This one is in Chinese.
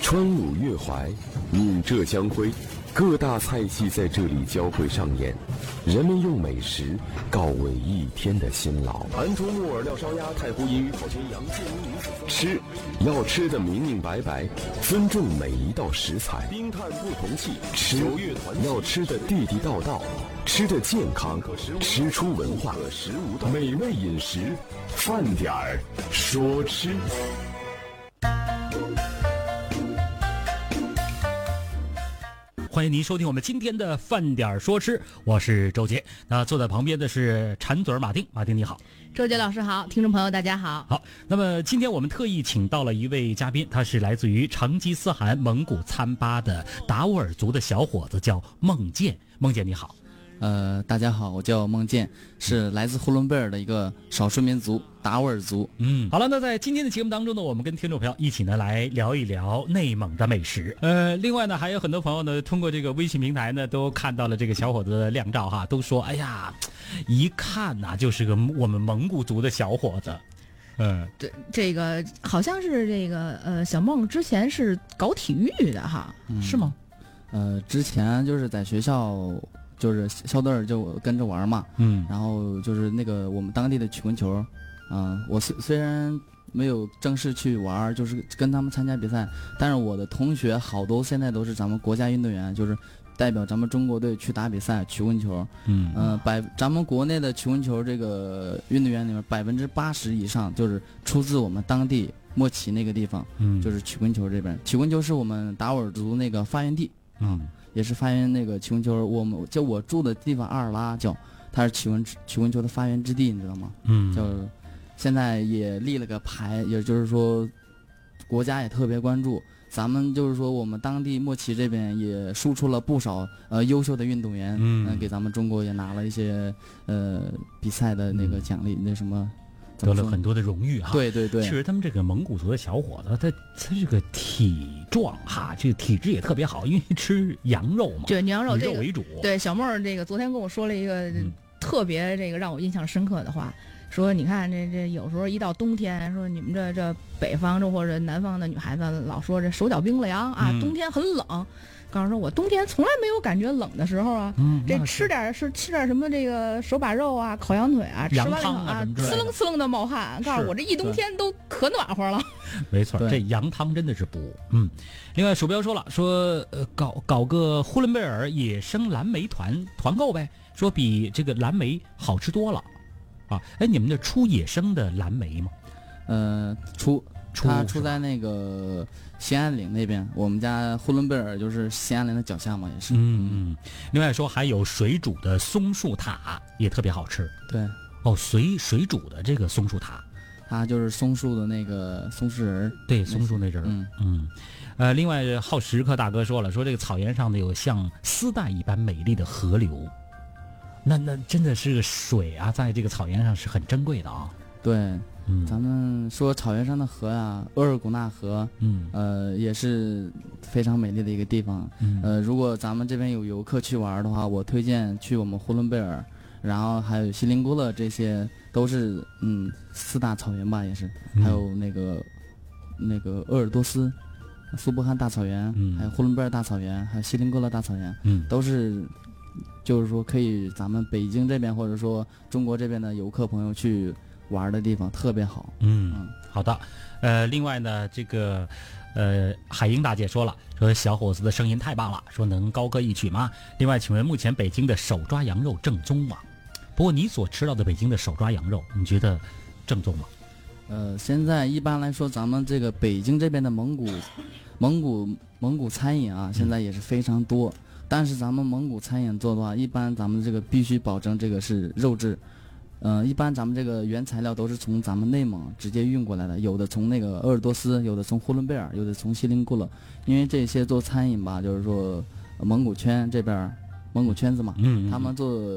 川鲁粤淮，闽浙江徽，各大菜系在这里交汇上演，人们用美食告慰一天的辛劳。盘竹木耳料烧鸭，太湖银鱼泡全羊，吃要吃得明明白白，尊重每一道食材。冰炭不同气，吃要吃得地地道道，吃得健康，吃出文化，美味饮食，饭点儿说吃。 欢迎您收听我们今天的饭点说吃，我是周杰。那坐在旁边的是馋嘴马丁，马丁你好。 周杰老师好，听众朋友大家好。 好，那么今天我们特意请到了一位嘉宾，他是来自于成吉思汗蒙古参巴的达斡尔族的小伙子，叫孟建。孟建你好。 大家好，我叫孟建，是来自呼伦贝尔的一个少数民族达斡尔族。 好了，那在今天的节目当中呢，我们跟听众朋友一起呢来聊一聊内蒙的美食。另外呢，还有很多朋友呢通过这个微信平台呢都看到了这个小伙子的靓照哈，都说哎呀，一看呐就是个我们蒙古族的小伙子。 对，这个好像是这个小孟之前是搞体育的哈，是吗？ 之前就是在学校。就是校队就跟着玩嘛，然后就是那个我们当地的曲棍球，我虽然没有正式去玩，就是跟他们参加比赛，但是我的同学好多现在都是咱们国家运动员，就是代表咱们中国队去打比赛曲棍球，咱们国内的曲棍球这个运动员里面80%以上就是出自我们当地莫旗那个地方，就是曲棍球这边，曲棍球是我们达斡尔族那个发源地，也是发源那个曲棍球，我住的地方阿尔拉叫，它是曲棍球的发源之地，你知道吗？就现在也立了个牌，也就是说国家也特别关注咱们，就是说我们当地莫旗这边也输出了不少优秀的运动员，给咱们中国也拿了一些比赛的那个奖励，那什么。 得了很多的荣誉哈， 对对对， 其实他们这个蒙古族的小伙子，他这个体壮哈，这个体质也特别好，因为吃羊肉嘛， 对羊肉以肉为主。 对，小孟这个昨天跟我说了一个特别这个让我印象深刻的话，说你看这有时候一到冬天，说你们这北方或者南方的女孩子老说这手脚冰凉啊，冬天很冷。告诉说我冬天从来没有感觉冷的时候啊，这吃点什么这个手把肉啊，烤羊腿啊，吃完了以后啊，呲楞呲楞的冒汗。告诉我这一冬天都可暖和了。 没错，这羊汤真的是补。另外鼠标说了，说搞个呼伦贝尔野生蓝莓团购呗，说比这个蓝莓好吃多了啊。哎，你们这出野生的蓝莓吗？ 他出在那个兴安岭那边，我们家呼伦贝尔就是兴安岭的脚下嘛，也是。 另外说还有水煮的松树塔也特别好吃。 对， 水煮的这个松树塔， 它就是松树的那个松树仁， 对，松树那仁。另外好食客大哥说了，说这个草原上呢有像丝带一般美丽的河流，那真的是水啊，在这个草原上是很珍贵的啊。 对。咱们说草原上的河呀，额尔古纳河，也是非常美丽的一个地方。如果咱们这边有游客去玩的话，我推荐去我们呼伦贝尔，然后还有锡林郭勒，这些都是4大草原吧，也是，还有那个鄂尔多斯、苏布汗大草原，还有呼伦贝尔大草原，还有锡林郭勒大草原，都是就是说可以咱们北京这边或者说中国这边的游客朋友去玩的地方特别好。 好的。另外呢，这个海英大姐说了，说小伙子的声音太棒了，说能高歌一曲吗？另外请问目前北京的手抓羊肉正宗吗？不过你所吃到的北京的手抓羊肉，你觉得正宗吗？ 现在一般来说咱们这个北京这边的蒙古餐饮啊，现在也是非常多，但是咱们蒙古餐饮做的话，一般咱们这个必须保证这个是肉质。一般咱们这个原材料都是从咱们内蒙直接运过来的，有的从那个鄂尔多斯，有的从呼伦贝尔，有的从锡林郭勒。因为这些做餐饮吧，就是说蒙古圈子嘛，他们做